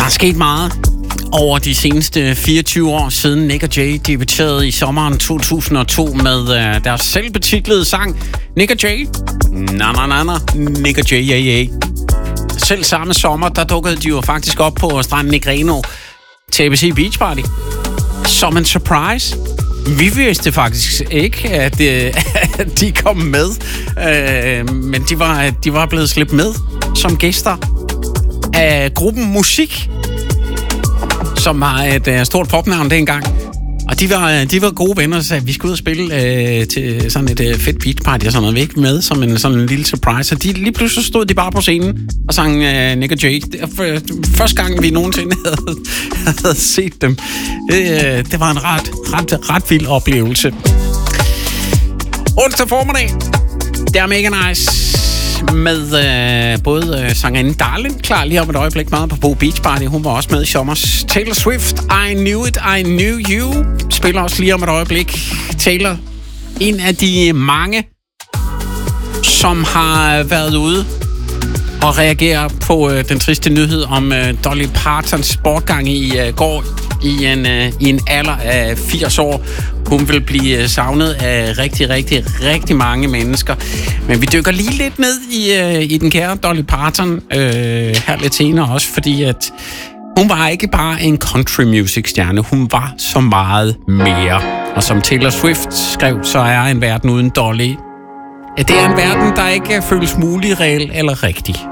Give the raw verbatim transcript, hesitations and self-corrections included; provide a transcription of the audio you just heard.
er sket meget over de seneste fireogtyve år siden Nik og Jay debuterede i sommeren to tusind og to med uh, deres selvbetitlede sang Nik og Jay. Na na na na, Nik og Jay, yeah, yeah. Selv samme sommer, der dukkede de jo faktisk op på stranden i Greno til A B C Beach Party. Som en surprise. Vi vidste faktisk ikke, at, øh, at de kom med, øh, men de var, de var blevet slæbt med som gæster af gruppen Musik, som var et uh, stort popnavn dengang. Og de var, de var gode venner, så vi skulle ud og spille øh, til sådan et øh, fedt beach party og sådan noget. Vi ikke med som en sådan en lille surprise. Og de, lige pludselig stod de bare på scenen og sang øh, Nik og Jay. Det var første gang, vi nogensinde havde, havde set dem. Det, øh, det var en ret, ret, ret vild oplevelse. Onsdag formiddag. Det er mega nice med øh, både øh, sangerinden Darlin, klar lige om et øjeblik meget på Bo Beach Party. Hun var også med i sommers. Taylor Swift, I Knew It, I Knew You, spiller også lige om et øjeblik. Taylor, en af de mange, som har været ude og reagere på øh, den triste nyhed om øh, Dolly Partons bortgang i øh, går i en, øh, i en alder af firs år. Hun vil blive savnet af rigtig, rigtig, rigtig mange mennesker. Men vi dykker lige lidt ned i, øh, i den kære Dolly Parton øh, her lidt senere også, fordi at hun var ikke bare en country music stjerne. Hun var så meget mere. Og som Taylor Swift skrev, så er en verden uden Dolly. Det er en verden, der ikke føles mulig, reel eller rigtig.